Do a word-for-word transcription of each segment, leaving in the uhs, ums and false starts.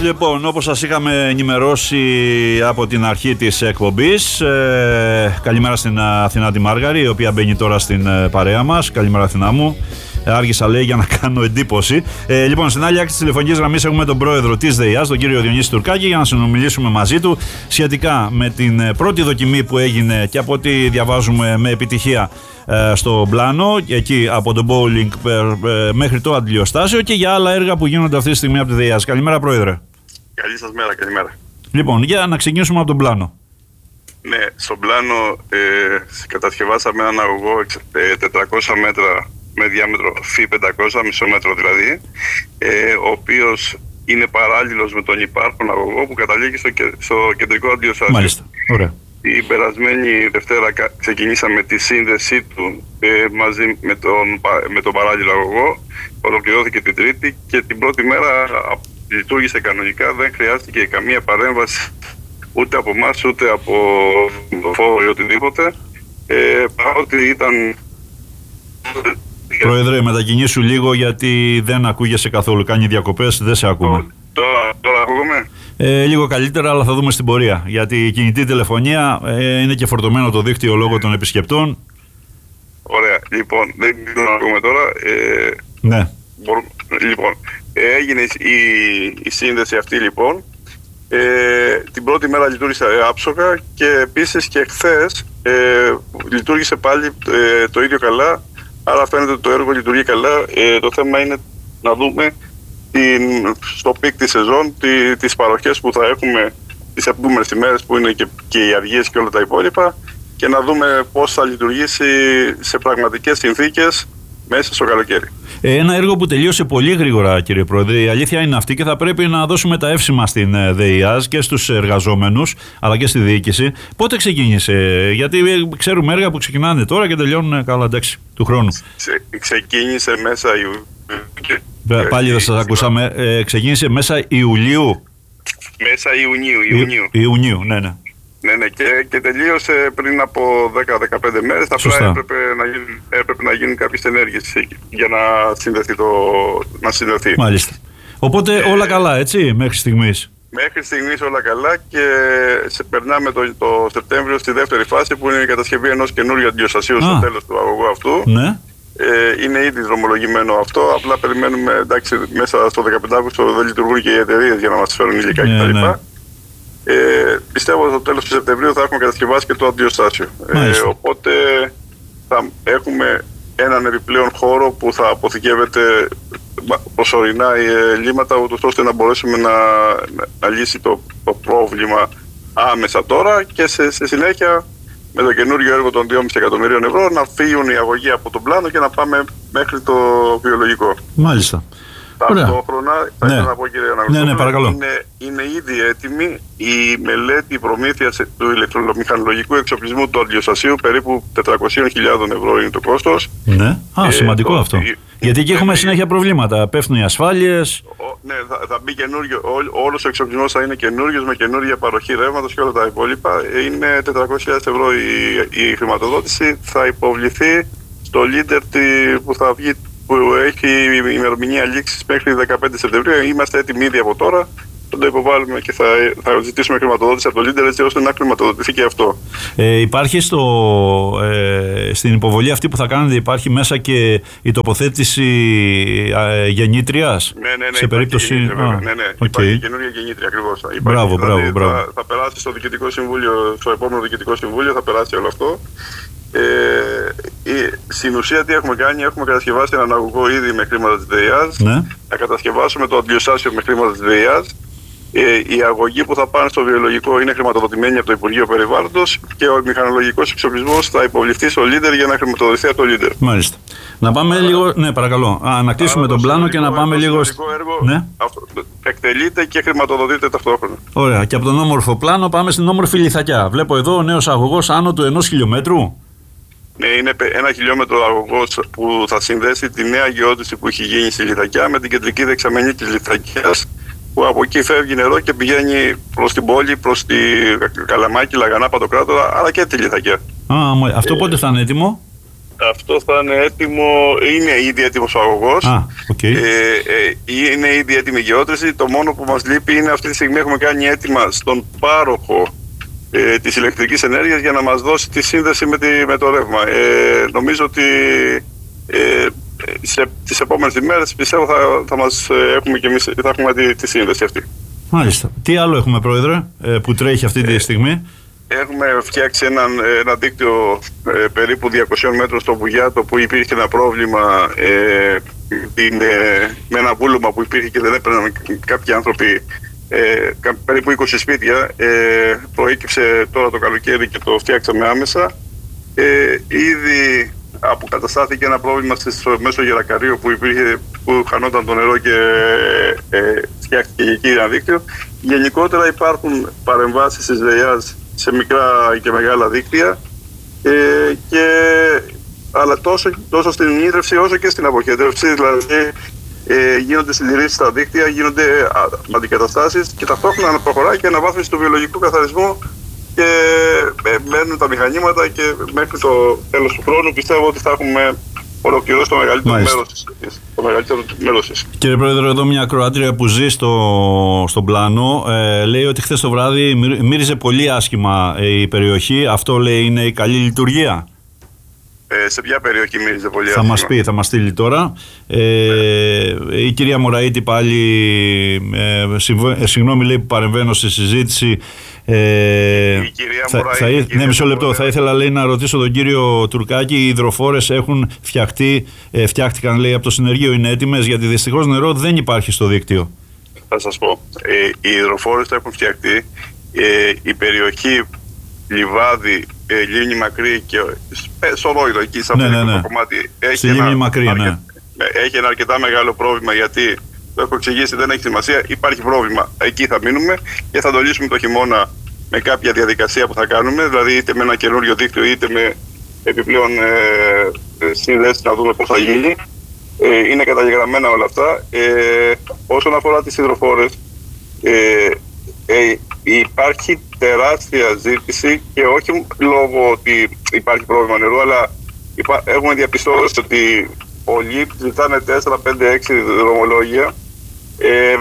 Λοιπόν, όπως σας είχαμε ενημερώσει από την αρχή της εκπομπής, ε, καλημέρα στην Αθηνά τη Μάργαρη, η οποία μπαίνει τώρα στην ε, παρέα μας. Καλημέρα Αθηνά μου. Άργησα, λέει, για να κάνω εντύπωση. Ε, λοιπόν, στην άλλη άκρη της τηλεφωνικής γραμμής έχουμε τον πρόεδρο της ΔΕΙΑΣ, τον κύριο Διονύση Τουρκάκη, για να συνομιλήσουμε μαζί του σχετικά με την πρώτη δοκιμή που έγινε και από ό,τι διαβάζουμε με επιτυχία ε, στο πλάνο, εκεί από το bowling ε, μέχρι το αντιλιοστάσιο, και για άλλα έργα που γίνονται αυτή τη στιγμή από τη ΔΕΙΑΣ. Καλημέρα, πρόεδρε. Καλή σας μέρα, καλημέρα. Λοιπόν, για να ξεκινήσουμε από τον πλάνο. Ναι, στον πλάνο ε, κατασκευάσαμε έναν αγωγό ε, τετρακόσια μέτρα με διάμετρο φι πεντακόσια, μισό μέτρο δηλαδή, ε, ο οποίος είναι παράλληλος με τον υπάρχον αγωγό που καταλήγει στο, στο κεντρικό αντιλιοστάσιο. Μάλιστα, ωραία. Την περασμένη Δευτέρα ξεκινήσαμε τη σύνδεσή του ε, μαζί με τον, με τον παράλληλο αγωγό. Ολοκληρώθηκε την Τρίτη και την πρώτη μέρα λειτουργήσε κανονικά, δεν χρειάστηκε καμία παρέμβαση ούτε από εμάς ούτε από το φόρο ή οτιδήποτε. Ε, παρότι ήταν... Πρόεδρε, μετακινήσου λίγο γιατί δεν ακούγεσαι καθόλου. Κάνει διακοπές, δεν σε ακούμε. Τώρα, τώρα ακούγομαι. Ε, λίγο καλύτερα, αλλά θα δούμε στην πορεία. Γιατί η κινητή τηλεφωνία ε, είναι και φορτωμένο το δίκτυο λόγω των επισκεπτών. Ωραία. Λοιπόν, δεν ξέρω να ακούμε τώρα. Ε, ναι. Μπορούμε, λοιπόν, έγινε η, η σύνδεση αυτή λοιπόν. Ε, την πρώτη μέρα λειτουργήσε άψογα και επίσης και χθες ε, λειτουργήσε πάλι ε, το ίδιο καλά. Άρα φαίνεται ότι το έργο λειτουργεί καλά. Ε, το θέμα είναι να δούμε την, στο πικ της σεζόν τι, τις παροχές που θα έχουμε τις επόμενες ημέρες, που είναι και, και οι αργίες και όλα τα υπόλοιπα, και να δούμε πώς θα λειτουργήσει σε πραγματικές συνθήκες μέσα στο καλοκαίρι. Ένα έργο που τελείωσε πολύ γρήγορα, κύριε Πρόεδρε. Η αλήθεια είναι αυτή και θα πρέπει να δώσουμε τα εύσημα στην ΔΕΙΑΣ και στους εργαζόμενους αλλά και στη διοίκηση. Πότε ξεκίνησε? Γιατί ξέρουμε έργα που ξεκινάνε τώρα και τελειώνουν καλά, εντάξει, του χρόνου. Ξε, ξεκίνησε μέσα Ιουλίου. Πάλι δεν σας ακούσαμε. Ε, ξεκίνησε μέσα Ιουλίου. Μέσα Ιουνίου. Ιουνίου, Ιουνίου ναι, ναι. Ναι, ναι, και, και τελείωσε πριν από δέκα με δεκαπέντε μέρες. Απλά έπρεπε να, γίνουν, έπρεπε να γίνουν κάποιες ενέργειες για να συνδεθεί. Το, να συνδεθεί. Μάλιστα. Οπότε ε, όλα καλά, έτσι, μέχρι στιγμής. Μέχρι στιγμής όλα καλά, και σε, περνάμε το, το Σεπτέμβριο στη δεύτερη φάση, που είναι η κατασκευή ενός καινούριου αντιλιοστασίου στο τέλος του αγωγού αυτού. Ναι. Ε, είναι ήδη δρομολογημένο αυτό. Απλά περιμένουμε, εντάξει, μέσα στο δεκαπέντε Αυγούστου δεν λειτουργούν και οι εταιρείες για να μας φέρουν υλικά ναι, κτλ. Ναι. Ε, πιστεύω ότι στο τέλος του Σεπτεμβρίου θα έχουμε κατασκευάσει και το αντιλιοστάσιο. Ε, οπότε θα έχουμε έναν επιπλέον χώρο που θα αποθηκεύεται προσωρινά οι ελλείμματα, ούτως ώστε να μπορέσουμε να, να, να λύσει το, το πρόβλημα άμεσα τώρα, και σε, σε συνέχεια με το καινούριο έργο των δυόμισι εκατομμυρίων ευρώ να φύγουν οι αγωγοί από τον πλάνο και να πάμε μέχρι το βιολογικό. Μάλιστα. Ταυτόχρονα, θα ναι. ήθελα να πω, κύριε Αναγνωστόπουλο, ναι, ναι, παρακαλώ. Είναι, είναι ήδη έτοιμη η μελέτη προμήθειας του ηλεκτρομηχανολογικού εξοπλισμού του αντιλιοστασίου. Περίπου τετρακόσιες χιλιάδες ευρώ είναι το κόστος. Ναι, α, ε, σημαντικό το, αυτό. Η, Γιατί εκεί έχουμε συνέχεια προβλήματα. Πέφτουν οι ασφάλειες. Ναι, θα, θα μπει καινούριο. Ό, όλος ο εξοπλισμός θα είναι καινούριος, με καινούργια παροχή ρεύματος και όλα τα υπόλοιπα. Είναι τετρακόσιες χιλιάδες ευρώ η, η χρηματοδότηση. Θα υποβληθεί στο Leader που θα βγει, που έχει ημερομηνία λήξης μέχρι δεκαπέντε Σεπτεμβρίου. Είμαστε έτοιμοι ήδη από τώρα. Θα το υποβάλουμε και θα, θα ζητήσουμε χρηματοδότηση από το Leader, έτσι ώστε να χρηματοδοτηθεί και αυτό. Ε, υπάρχει στο, ε, στην υποβολή αυτή που θα κάνετε, υπάρχει μέσα και η τοποθέτηση ε, γεννήτριας. Ναι, ναι, ναι. Σε περίπτωση. Ναι, ναι. Okay. Υπάρχει καινούργια γεννήτρια ακριβώς. Μπράβο, μπράβο, δηλαδή, μπράβο. Θα, θα περάσει στο Διοικητικό Συμβούλιο, στο επόμενο Διοικητικό Συμβούλιο, θα περάσει όλο αυτό. Ε, στην ουσία τι έχουμε κάνει? Έχουμε κατασκευάσει έναν αγωγό ήδη με χρήματα της ΔΕΙΑΣ. Ναι. Θα κατασκευάσουμε το αντιλιοστάσιο με χρήματα της ΔΕΙΑΣ. Ε, οι αγωγοί που θα πάνε στο βιολογικό είναι χρηματοδοτημένοι από το Υπουργείο Περιβάλλοντος, και ο μηχανολογικός εξοπλισμός θα υποβληθεί στο Leader για να χρηματοδοτηθεί από το Leader. Μάλιστα. Να πάμε Άρα, λίγο. Ναι, παρακαλώ. Α, να κλείσουμε τον πλάνο και να πάμε έργο, λίγο. Το έργο ναι. αυτό, εκτελείται και χρηματοδοτείται ταυτόχρονα. Ωραία. Και από τον όμορφο πλάνο πάμε στην όμορφη Λιθακιά. Βλέπω εδώ ο νέος αγωγός άνω του ενός χιλιόμετρου. Ναι, είναι ένα χιλιόμετρο αγωγός που θα συνδέσει τη νέα γεώτηση που έχει γίνει στη Λιθακιά με την κεντρική δεξαμενή της Λιθακιάς, που από εκεί φεύγει νερό και πηγαίνει προς την πόλη, προς τη Καλαμάκη, Λαγανά, Παντοκράτορα, αλλά και τη Λιθακιά. Α, αυτό πότε θα είναι έτοιμο? Αυτό θα είναι έτοιμο, είναι ήδη έτοιμος ο αγωγός. Α, okay. ε, ε, είναι ήδη έτοιμη η γεώτρηση. Το μόνο που μας λείπει είναι αυτή τη στιγμή έχουμε κάνει έτοιμα στον πάροχο ε, της ηλεκτρικής ενέργειας για να μας δώσει τη σύνδεση με, τη, με το ρεύμα. Ε, νομίζω ότι ε, σε, τις επόμενες ημέρες πιστεύω θα, θα, μας, έχουμε και εμείς, θα έχουμε τη, τη σύνδεση αυτή. Μάλιστα. Τι άλλο έχουμε, Πρόεδρε, ε, που τρέχει αυτή τη στιγμή? Έχουμε φτιάξει ένα, ένα δίκτυο ε, περίπου διακόσια μέτρων στο Βουγιάτο που υπήρχε ένα πρόβλημα ε, την, ε, με ένα βούλωμα που υπήρχε και δεν έπαιρναν κάποιοι άνθρωποι, ε, περίπου είκοσι σπίτια. Ε, προέκυψε τώρα το καλοκαίρι και το φτιάξαμε άμεσα. Ε, ήδη αποκαταστάθηκε ένα πρόβλημα στο μέσο Γερακαρίου που, υπήρχε, που χανόταν το νερό και ε, φτιάχτηκε και εκεί ένα δίκτυο. Γενικότερα υπάρχουν παρεμβάσεις της ΔΕΙΑΣ σε μικρά και μεγάλα δίκτυα, ε, και, αλλά τόσο, τόσο στην ίδρυυση όσο και στην αποχέτευση, δηλαδή ε, γίνονται συντηρήσεις στα δίκτυα, γίνονται αντικαταστάσεις και ταυτόχρονα προχωράει και αναβάθμιση του βιολογικού καθαρισμού και ε, μένουν τα μηχανήματα και μέχρι το τέλος του χρόνου πιστεύω ότι θα έχουμε ολοκληρώσει το μεγαλύτερο μέρος της, το μεγαλύτερο μέρος της. Κύριε Πρόεδρε, εδώ μια ακροάτρια που ζει στο, στον Πλάνο ε, λέει ότι χθες το βράδυ μύριζε πολύ άσχημα ε, η περιοχή. Αυτό λέει είναι η καλή λειτουργία? Ε, σε ποια περιοχή μύριζε πολύ άσχημα? Θα μας πει, θα μας στείλει τώρα. Ε, ναι. Η κυρία Μωραήτη πάλι, ε, συμβ, συγγνώμη λέει που παρεμβαίνω στη συζήτηση. Ε, η κυρία θα, Μωραήτη, θα, η ναι, κυρία μισό λεπτό. Μωραήτη. Θα ήθελα λέει, να ρωτήσω τον κύριο Τουρκάκη. Οι υδροφόρες έχουν φτιαχτεί, ε, φτιάχτηκαν λέει από το συνεργείο, είναι έτοιμες? Γιατί δυστυχώς νερό δεν υπάρχει στο δίκτυο. Θα σας πω. Ε, οι υδροφόρες τα έχουν φτιαχτεί. Ε, η περιοχή Λιβάδι, ε, Λίμνη Μακρύ και ε, Σορόιδο, εκεί σε αυτό ναι, ναι, ναι. το κομμάτι έχει, Στη ένα, Λίμνη Μακρύ, αρκε, ναι. έχει ένα αρκετά μεγάλο πρόβλημα, γιατί το έχω εξηγήσει, δεν έχει σημασία, υπάρχει πρόβλημα. Εκεί θα μείνουμε και θα το λύσουμε το χειμώνα με κάποια διαδικασία που θα κάνουμε, δηλαδή είτε με ένα καινούριο δίκτυο είτε με επιπλέον ε, συνδέσεις, να δούμε πώς θα γίνει. Ε, είναι καταγεγραμμένα όλα αυτά. Ε, όσον αφορά τις υδροφόρες, ε, ε, υπάρχει τεράστια ζήτηση και όχι λόγω ότι υπάρχει πρόβλημα νερού, αλλά υπά, έχουμε διαπιστώσει ότι πολλοί ζητάνε τέσσερα, πέντε, έξι δρομολόγια. Ε,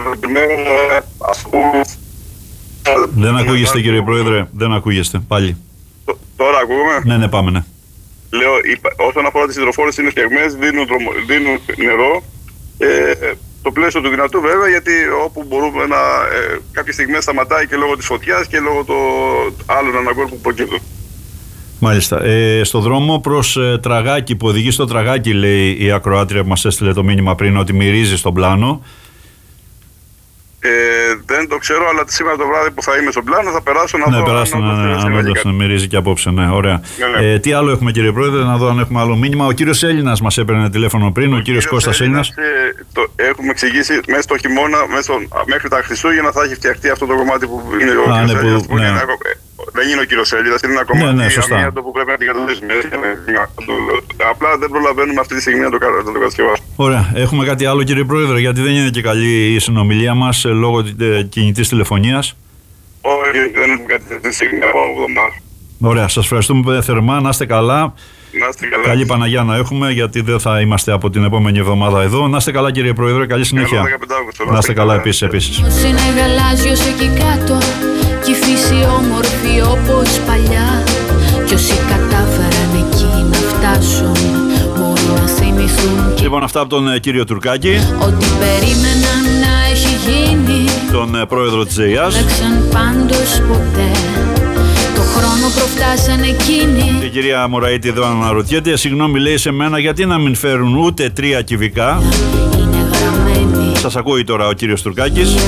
ας πούμε, δεν ακούγεστε κύριε Πρόεδρε, δεν ακούγεστε πάλι. Τώρα ακούμε? Ναι, ναι, πάμε, ναι. Λέω, όσον αφορά τις υδροφόρες είναι φτιαγμένες, δίνουν, δίνουν νερό, ε, το πλαίσιο του δυνατού βέβαια, γιατί όπου μπορούμε να, ε, κάποιες στιγμές σταματάει και λόγω της φωτιάς και λόγω των άλλων αναγκών που προκύπτουν. Μάλιστα. Ε, στο δρόμο προς ε, Τραγάκι, που οδηγεί στο Τραγάκι, λέει η ακροάτρια που μας έστειλε το μήνυμα πριν, ότι μυρίζει στον Πλάνο. Ε, δεν το ξέρω, αλλά σήμερα το βράδυ που θα είμαι στον Πλάνο θα περάσω να ναι, δω. Περάσω, αν ναι, ναι, ναι, ναι, μυρίζει και απόψε, ναι, ωραία. Ναι, ναι. Ε, τι άλλο έχουμε κύριε Πρόεδρε, να δω αν έχουμε άλλο μήνυμα. Ο κύριος Έλληνας μας έπαιρνε τηλέφωνο πριν, ο, ο κύριος Κώστας Έλληνας. Ε, το, έχουμε εξηγήσει μέσα στο χειμώνα, μέσα, μέχρι τα Χριστούγεννα θα έχει φτιαχτεί αυτό το κομμάτι που είναι ο Α, κύριος ναι, Έλληνας. Που, ναι. Είναι, δεν είναι ο κύριος Έλληνας, είναι ένα κομμάτι ναι, ναι, αμύαντο που πρέπει να την καταδείξουμε. Απλά δεν προλαβαίνουμε αυτή τη στιγμή να το, να το κατασκευάσουμε. Ωραία. Έχουμε κάτι άλλο κύριε Πρόεδρε, γιατί δεν είναι και καλή η συνομιλία μας ε, λόγω ε, κινητής τηλεφωνίας. Όχι, δεν έχουμε κάτι αυτή τη στιγμή από εβδομάδα. Ωραία, σας ευχαριστούμε θερμά, να είστε καλά. Να είστε καλά. Καλή Παναγιά να έχουμε, γιατί δεν θα είμαστε από την επόμενη εβδομάδα εδώ. Να είστε καλά κύριε Πρόεδρε, καλή συνέχεια. Να είστε καλά επίσης. επίσης. Είναι γαλάζιος εκεί κάτω κι η φύση όμορφη όπως παλιά. Κι όσοι κατάφεραν εκεί να φτάσουν μπορούν να θυμηθούν. Λοιπόν, αυτά από τον ε, κύριο Τουρκάκη. Ό,τι περίμεναν να έχει γίνει. Τον ε, πρόεδρο της ΔΕΙΑΣ. Δεν ξαν πάντως ποτέ. Το χρόνο προφτάσαν εκείνοι. Η κυρία Μωραήτη εδώ αναρωτιέται, συγγνώμη λέει σε μένα, γιατί να μην φέρουν ούτε τρία κυβικά. Είναι γραμμένοι. Σας ακούει τώρα ο κύριος Τουρκάκης.